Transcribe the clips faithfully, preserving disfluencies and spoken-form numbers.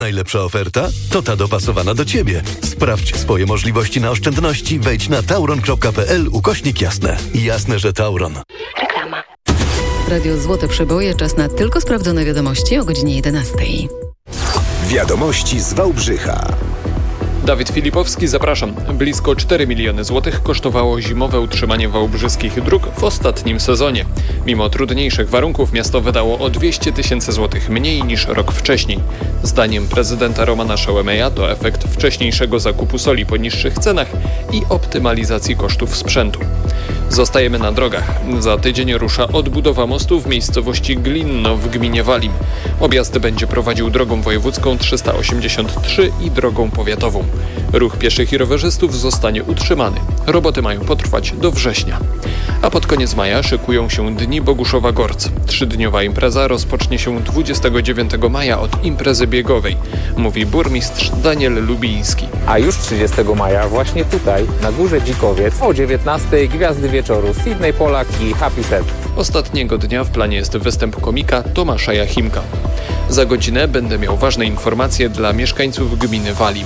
Najlepsza oferta? To ta dopasowana do Ciebie. Sprawdź swoje możliwości na oszczędności. Wejdź na tauron kropka p l ukośnik jasne. Jasne, że Tauron. Reklama. Radio Złote Przeboje. Czas na tylko sprawdzone wiadomości o godzinie jedenastej. Wiadomości z Wałbrzycha. Dawid Filipowski, zapraszam. Blisko cztery miliony złotych kosztowało zimowe utrzymanie wałbrzyskich dróg w ostatnim sezonie. Mimo trudniejszych warunków miasto wydało o dwieście tysięcy złotych mniej niż rok wcześniej. Zdaniem prezydenta Romana Szełemeja to efekt wcześniejszego zakupu soli po niższych cenach i optymalizacji kosztów sprzętu. Zostajemy na drogach. Za tydzień rusza odbudowa mostu w miejscowości Glinno w gminie Walim. Objazd będzie prowadził drogą wojewódzką trzysta osiemdziesiąt trzy i drogą powiatową. Ruch pieszych i rowerzystów zostanie utrzymany. Roboty mają potrwać do września. A pod koniec maja szykują się Dni Boguszowa-Gorc. Trzydniowa impreza rozpocznie się dwudziestego dziewiątego maja od imprezy biegowej, mówi burmistrz Daniel Lubiński. A już trzydziestego maja właśnie tutaj, na Górze Dzikowiec, o dziewiętnastej Gwiazdy Wieczoru, Sydney Polak i Happy Set. Ostatniego dnia w planie jest występ komika Tomasza Jachimka. Za godzinę będę miał ważne informacje dla mieszkańców gminy Walim.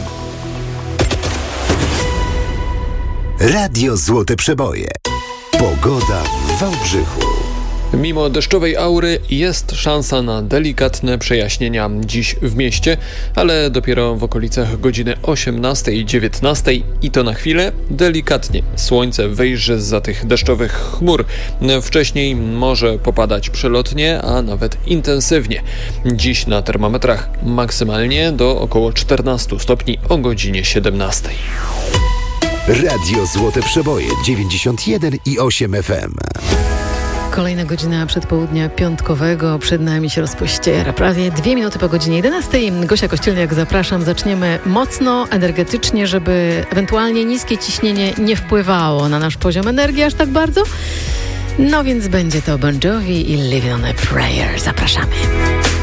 Radio Złote Przeboje. Pogoda w Wałbrzychu. Mimo deszczowej aury jest szansa na delikatne przejaśnienia dziś w mieście, ale dopiero w okolicach godziny osiemnastej i dziewiętnastej i to na chwilę delikatnie. Słońce wyjrzy zza tych deszczowych chmur. Wcześniej może popadać przelotnie, a nawet intensywnie. Dziś na termometrach maksymalnie do około czternastu stopni o godzinie siedemnastej. Radio Złote Przeboje dziewięćdziesiąt jeden i osiem F M. Kolejna godzina przedpołudnia piątkowego. Przed nami się rozpościera. Prawie dwie minuty po godzinie jedenastej. Gosia Kościelniak, zapraszam. Zaczniemy mocno, energetycznie, żeby ewentualnie niskie ciśnienie nie wpływało na nasz poziom energii aż tak bardzo. No więc będzie to Bon Jovi i Living on a Prayer. Zapraszamy.